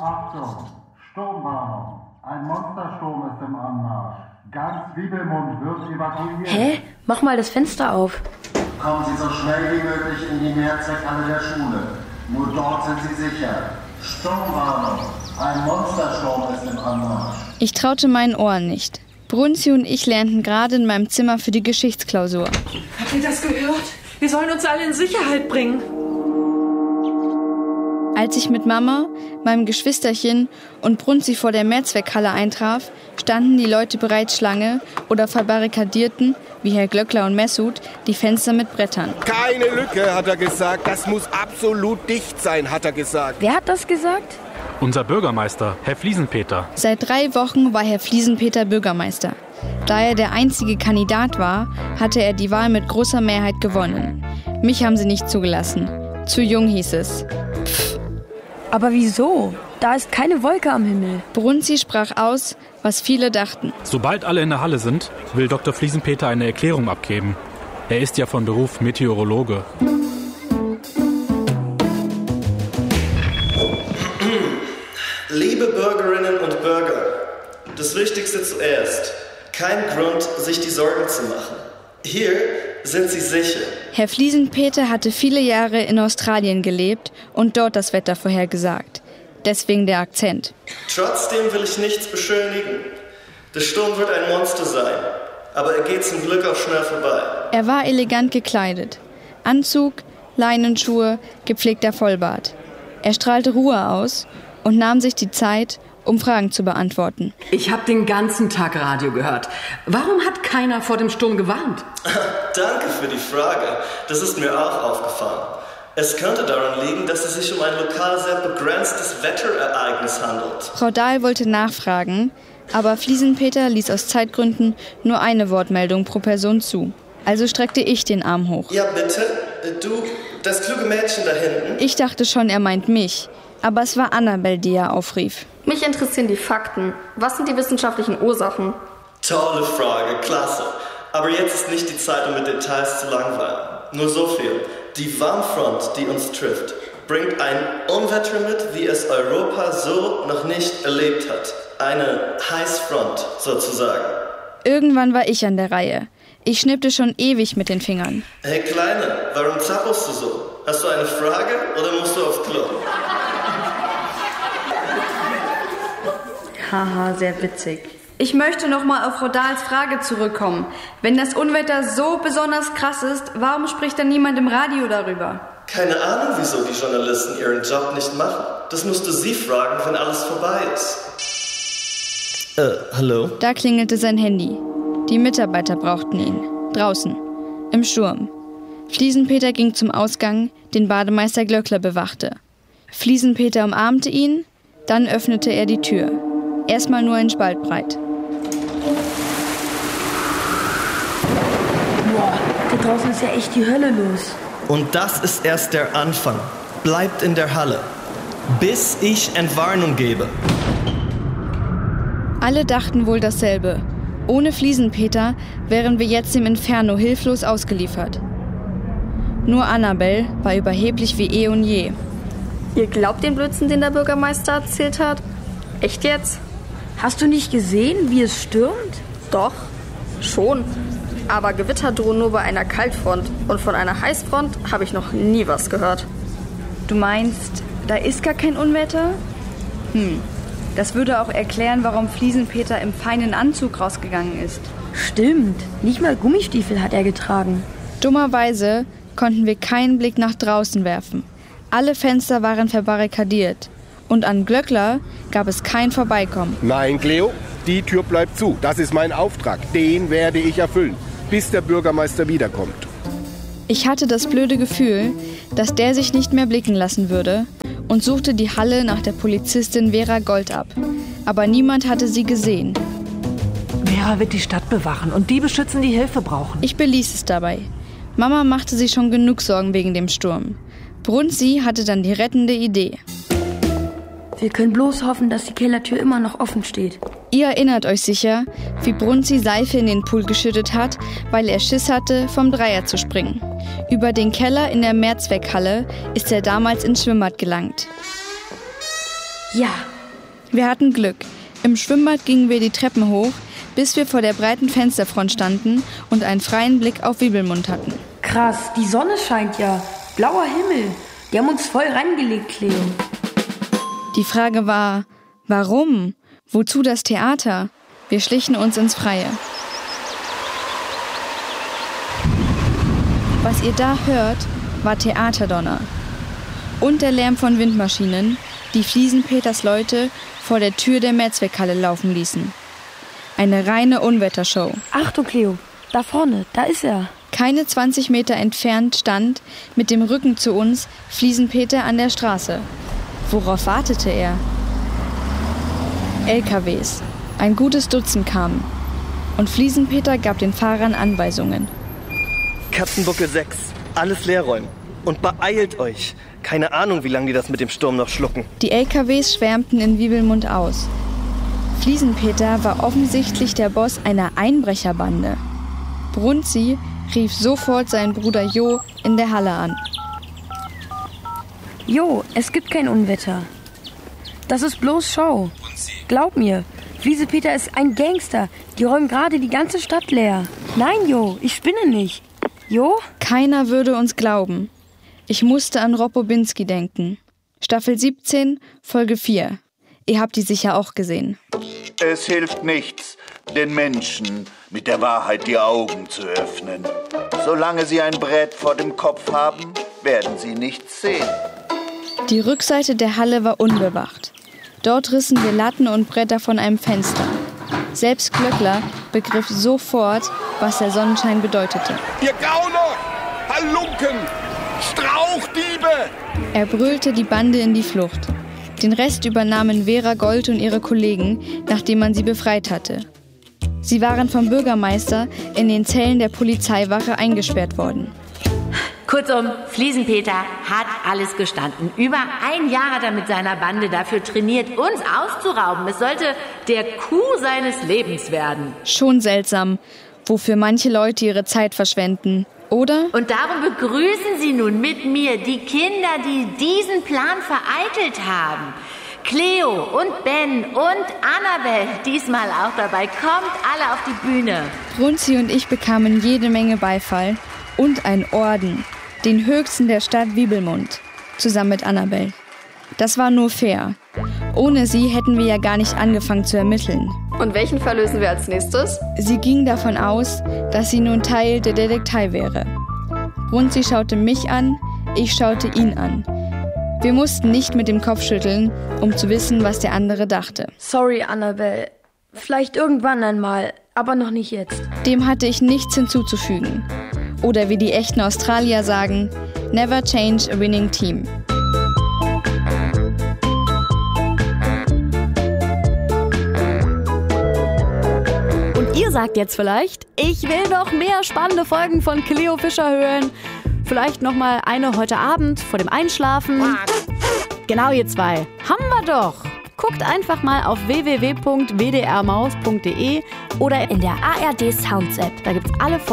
Achtung, Sturmwarnung. Ein Monstersturm ist im Anmarsch. Ganz Wiebelmund wird evakuiert. Hä? Mach mal das Fenster auf. Kommen Sie so schnell wie möglich in die Mehrzweckhalle der Schule. Nur dort sind Sie sicher. Sturmwarnung. Ein Monstersturm ist im Anmarsch. Ich traute meinen Ohren nicht. Brunzi und ich lernten gerade in meinem Zimmer für die Geschichtsklausur. Habt ihr das gehört? Wir sollen uns alle in Sicherheit bringen. Als ich mit Mama, meinem Geschwisterchen und Brunzi vor der Mehrzweckhalle eintraf, standen die Leute bereits Schlange oder verbarrikadierten, wie Herr Glöckler und Mesut, die Fenster mit Brettern. Keine Lücke, hat er gesagt. Das muss absolut dicht sein, hat er gesagt. Wer hat das gesagt? Unser Bürgermeister, Herr Fliesenpeter. Seit 3 Wochen war Herr Fliesenpeter Bürgermeister. Da er der einzige Kandidat war, hatte er die Wahl mit großer Mehrheit gewonnen. Mich haben sie nicht zugelassen. Zu jung hieß es. Aber wieso? Da ist keine Wolke am Himmel. Brunzi sprach aus, was viele dachten. Sobald alle in der Halle sind, will Dr. Fliesenpeter eine Erklärung abgeben. Er ist ja von Beruf Meteorologe. Liebe Bürgerinnen und Bürger, das Wichtigste zuerst. Kein Grund, sich die Sorgen zu machen. Hier sind Sie sicher. Herr Fliesenpeter hatte viele Jahre in Australien gelebt und dort das Wetter vorhergesagt. Deswegen der Akzent. Trotzdem will ich nichts beschönigen. Der Sturm wird ein Monster sein, aber er geht zum Glück auch schnell vorbei. Er war elegant gekleidet. Anzug, Leinenschuhe, gepflegter Vollbart. Er strahlte Ruhe aus und nahm sich die Zeit, um Fragen zu beantworten. Ich habe den ganzen Tag Radio gehört. Warum hat keiner vor dem Sturm gewarnt? Danke für die Frage. Das ist mir auch aufgefallen. Es könnte daran liegen, dass es sich um ein lokal sehr begrenztes Wetterereignis handelt. Frau Dahl wollte nachfragen, aber Fliesenpeter ließ aus Zeitgründen nur eine Wortmeldung pro Person zu. Also streckte ich den Arm hoch. Ja, bitte? Du, das kluge Mädchen da hinten? Ich dachte schon, er meint mich. Aber es war Annabelle, die er aufrief. Mich interessieren die Fakten. Was sind die wissenschaftlichen Ursachen? Tolle Frage, klasse. Aber jetzt ist nicht die Zeit, um mit Details zu langweilen. Nur so viel. Die Warmfront, die uns trifft, bringt ein Unwetter mit, wie es Europa so noch nicht erlebt hat. Eine Heißfront, sozusagen. Irgendwann war ich an der Reihe. Ich schnippte schon ewig mit den Fingern. Hey Kleine, warum zappelst du so? Hast du eine Frage oder musst du aufs Klo? Haha, sehr witzig. Ich möchte nochmal auf Frau Dahls Frage zurückkommen. Wenn das Unwetter so besonders krass ist, warum spricht dann niemand im Radio darüber? Keine Ahnung, wieso die Journalisten ihren Job nicht machen. Das musst du sie fragen, wenn alles vorbei ist. Hallo? Da klingelte sein Handy. Die Mitarbeiter brauchten ihn. Draußen. Im Sturm. Fliesenpeter ging zum Ausgang, den Bademeister Glöckler bewachte. Fliesenpeter umarmte ihn, dann öffnete er die Tür. Erstmal nur ein Spalt breit. Boah, da draußen ist ja echt die Hölle los. Und das ist erst der Anfang. Bleibt in der Halle, bis ich Entwarnung gebe. Alle dachten wohl dasselbe. Ohne Fliesenpeter wären wir jetzt dem Inferno hilflos ausgeliefert. Nur Annabelle war überheblich wie eh und je. Ihr glaubt den Blödsinn, den der Bürgermeister erzählt hat? Echt jetzt? Hast du nicht gesehen, wie es stürmt? Doch, schon. Aber Gewitter drohen nur bei einer Kaltfront. Und von einer Heißfront habe ich noch nie was gehört. Du meinst, da ist gar kein Unwetter? Das würde auch erklären, warum Fliesenpeter im feinen Anzug rausgegangen ist. Stimmt, nicht mal Gummistiefel hat er getragen. Dummerweise konnten wir keinen Blick nach draußen werfen. Alle Fenster waren verbarrikadiert. Und an Glöckler gab es kein Vorbeikommen. Nein, Cleo, die Tür bleibt zu. Das ist mein Auftrag. Den werde ich erfüllen, bis der Bürgermeister wiederkommt. Ich hatte das blöde Gefühl, dass der sich nicht mehr blicken lassen würde und suchte die Halle nach der Polizistin Vera Gold ab. Aber niemand hatte sie gesehen. Vera wird die Stadt bewachen und die beschützen, die Hilfe brauchen. Ich beließ es dabei. Mama machte sich schon genug Sorgen wegen dem Sturm. Brunzi hatte dann die rettende Idee. Wir können bloß hoffen, dass die Kellertür immer noch offen steht. Ihr erinnert euch sicher, wie Brunzi Seife in den Pool geschüttet hat, weil er Schiss hatte, vom Dreier zu springen. Über den Keller in der Mehrzweckhalle ist er damals ins Schwimmbad gelangt. Ja, Wir hatten Glück. Im Schwimmbad gingen wir die Treppen hoch, bis wir vor der breiten Fensterfront standen und einen freien Blick auf Wiebelmund hatten. Krass, die Sonne scheint ja. Blauer Himmel. Die haben uns voll reingelegt, Cleo. Die Frage war, warum? Wozu das Theater? Wir schlichen uns ins Freie. Was ihr da hört, war Theaterdonner. Und der Lärm von Windmaschinen, die Fliesenpeters Leute vor der Tür der Mehrzweckhalle laufen ließen. Eine reine Unwettershow. Achtung, Cleo, da vorne, da ist er. Keine 20 Meter entfernt stand, mit dem Rücken zu uns, Fliesenpeter an der Straße. Worauf wartete er? LKWs. Ein gutes Dutzend kamen. Und Fliesenpeter gab den Fahrern Anweisungen. Katzenbuckel 6, alles leer räumen. Und beeilt euch. Keine Ahnung, wie lange die das mit dem Sturm noch schlucken. Die LKWs schwärmten in Wiebelmund aus. Fliesenpeter war offensichtlich der Boss einer Einbrecherbande. Brunzi rief sofort seinen Bruder Jo in der Halle an. Jo, es gibt kein Unwetter. Das ist bloß Show. Glaub mir, Fliesenpeter ist ein Gangster. Die räumen gerade die ganze Stadt leer. Nein, Jo, ich spinne nicht. Jo? Keiner würde uns glauben. Ich musste an Rob Bobinski denken. Staffel 17, Folge 4. Ihr habt die sicher auch gesehen. Es hilft nichts, den Menschen mit der Wahrheit die Augen zu öffnen. Solange sie ein Brett vor dem Kopf haben, werden sie nichts sehen. Die Rückseite der Halle war unbewacht. Dort rissen wir Latten und Bretter von einem Fenster. Selbst Glöckler begriff sofort, was der Sonnenschein bedeutete. Ihr Gauner! Halunken! Strauchdiebe! Er brüllte die Bande in die Flucht. Den Rest übernahmen Vera Gold und ihre Kollegen, nachdem man sie befreit hatte. Sie waren vom Bürgermeister in den Zellen der Polizeiwache eingesperrt worden. Kurzum, Fliesenpeter hat alles gestanden. Über ein Jahr hat er mit seiner Bande dafür trainiert, uns auszurauben. Es sollte der Coup seines Lebens werden. Schon seltsam, wofür manche Leute ihre Zeit verschwenden, oder? Und darum begrüßen Sie nun mit mir die Kinder, die diesen Plan vereitelt haben. Cleo und Ben und Annabelle, diesmal auch dabei. Kommt alle auf die Bühne. Brunzi und ich bekamen jede Menge Beifall und einen Orden. Den höchsten der Stadt Wiebelmund, zusammen mit Annabelle. Das war nur fair. Ohne sie hätten wir ja gar nicht angefangen zu ermitteln. Und welchen Fall lösen wir als nächstes? Sie ging davon aus, dass sie nun Teil der Detektei wäre. Brunzi schaute mich an, ich schaute ihn an. Wir mussten nicht mit dem Kopf schütteln, um zu wissen, was der andere dachte. Sorry, Annabelle. Vielleicht irgendwann einmal, aber noch nicht jetzt. Dem hatte ich nichts hinzuzufügen. Oder wie die echten Australier sagen, never change a winning team. Und ihr sagt jetzt vielleicht, ich will noch mehr spannende Folgen von Cleo Fischer hören. Vielleicht noch mal eine heute Abend vor dem Einschlafen. Genau, ihr zwei. Haben wir doch. Guckt einfach mal auf www.wdrmaus.de oder in der ARD Sounds App. Da gibt's alle Folgen.